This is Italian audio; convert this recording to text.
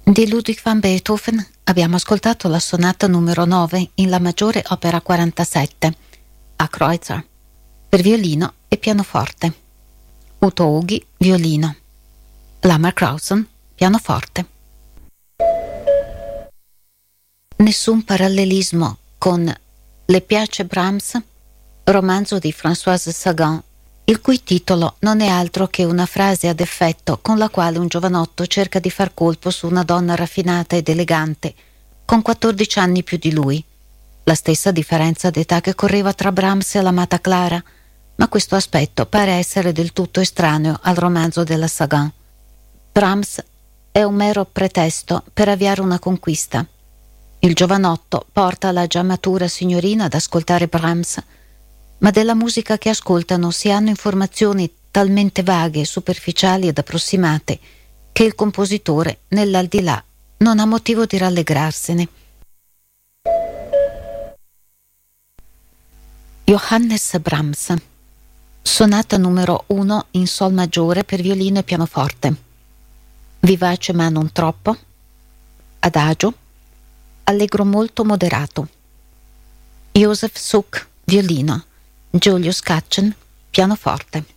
Di Ludwig van Beethoven abbiamo ascoltato la sonata numero 9 in La maggiore opera 47, a Kreutzer, per violino e pianoforte. Uto Ughi, violino. Lamar Krausen, pianoforte. Nessun parallelismo con Le piace Brahms, romanzo di Françoise Sagan, il cui titolo non è altro che una frase ad effetto con la quale un giovanotto cerca di far colpo su una donna raffinata ed elegante, con 14 anni più di lui. La stessa differenza d'età che correva tra Brahms e l'amata Clara, ma questo aspetto pare essere del tutto estraneo al romanzo della Sagan. Brahms è un mero pretesto per avviare una conquista. Il giovanotto porta la già matura signorina ad ascoltare Brahms, ma della musica che ascoltano si hanno informazioni talmente vaghe, superficiali ed approssimate che il compositore, nell'aldilà, non ha motivo di rallegrarsene. Johannes Brahms, sonata numero 1 in sol maggiore per violino e pianoforte. Vivace ma non troppo, adagio, allegro molto moderato. Josef Suk, violino. Julius Katchen, pianoforte.